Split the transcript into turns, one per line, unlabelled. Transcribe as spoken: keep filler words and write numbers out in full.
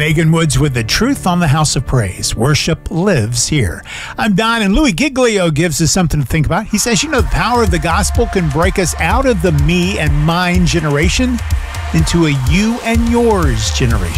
Megan Woods with the truth on the House of Praise. Worship lives here. I'm Don, and Louis Giglio gives us something to think about. He says, you know, the power of the gospel can break us out of the me and mine generation into a you and yours generation.